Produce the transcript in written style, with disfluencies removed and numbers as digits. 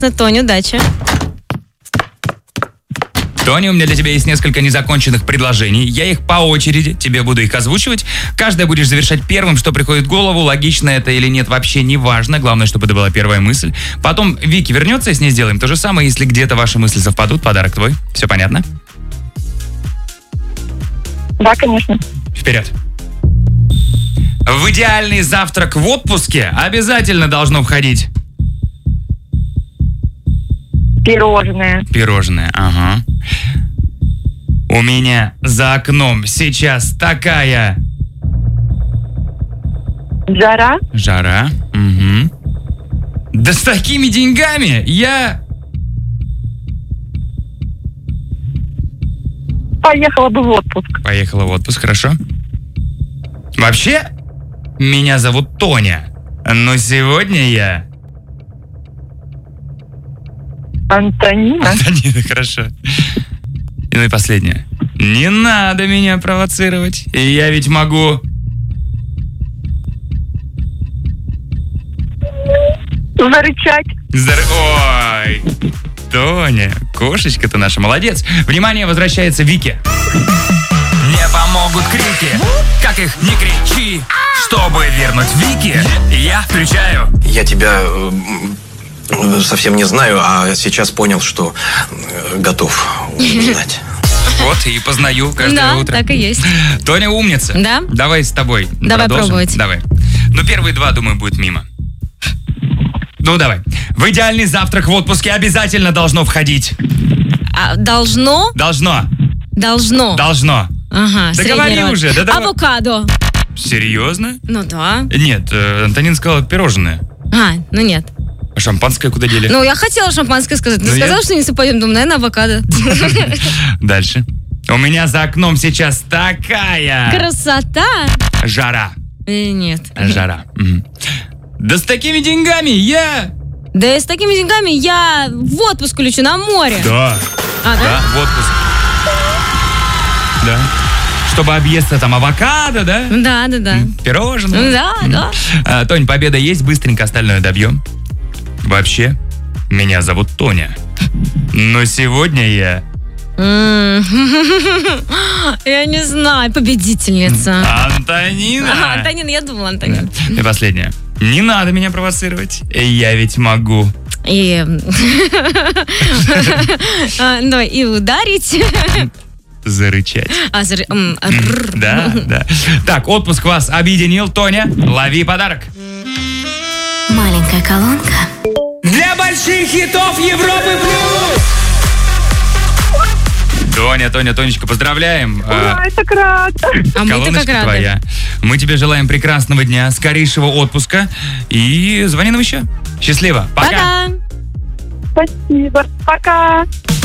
Тоня, удачи. Тоня, у меня для тебя есть несколько незаконченных предложений. Я их по очереди, тебе буду их озвучивать. Каждое будешь завершать первым, что приходит в голову. Логично это или нет, вообще не важно. Главное, чтобы это была первая мысль. Потом Вики вернется, и с ней сделаем то же самое. Если где-то ваши мысли совпадут, подарок твой. Все понятно? Да, конечно. Вперед. В идеальный завтрак в отпуске обязательно должно входить... Пирожное. Пирожное, ага. У меня за окном сейчас такая... Жара. Жара, угу. Да с такими деньгами я... Поехала бы в отпуск. Поехала в отпуск, хорошо. Вообще, меня зовут Тоня, но сегодня я... Антонина. Антонина, хорошо. Ну и последнее. Не надо меня провоцировать. Я ведь могу... Зарычать. Ой, Тоня, кошечка-то наша, молодец. Внимание, возвращается Вики. Не помогут крики, как их не кричи. Чтобы вернуть Вики, я включаю. Я тебя совсем не знаю, а сейчас понял, что готов узнать. Вот и познаю каждое утро. Да, так и есть. Тоня умница. Да? Давай с тобой Давай продолжим. пробовать. Давай. Ну, первые два, думаю, будет мимо. Ну, давай. В идеальный завтрак в отпуске обязательно должно входить. Должно? Должно. Должно. Должно. Ага, Да говори средний род. уже. Да давай. Авокадо. Серьезно? Ну да. Нет, Антонин сказала пирожное. Ну нет. А шампанское куда дели? Ну, я хотела шампанское сказать. Ты Ну, сказал, я- что не совпадем. Думаю, наверное, авокадо. Дальше. У меня за окном сейчас такая... Красота. Жара. Нет. Жара. Мгм. Да с такими деньгами я... Да и с такими деньгами я в отпуск улечу на море. Да. А, да? Да, в отпуск. Да. Чтобы объесться там авокадо, да? Да. Пирожное. Да. Тонь, победа есть, быстренько остальное добьем. Вообще, меня зовут Тоня. Но сегодня я... Я не знаю, победительница. Антонина. Антонин, я думала, Антонин. И последнее. Не надо меня провоцировать. Я ведь могу. И... Ну, и ударить. Зарычать. Рррр. Да. Так, отпуск вас объединил, Тоня. Лови подарок. Маленькая колонка. Для больших хитов Европы плюс! Тонечка, поздравляем. Ой, так рад. А мы-то как Колоночка рады. твоя. Мы тебе желаем прекрасного дня, скорейшего отпуска. И звони нам еще. Счастливо. Пока. Пока. Спасибо. Пока.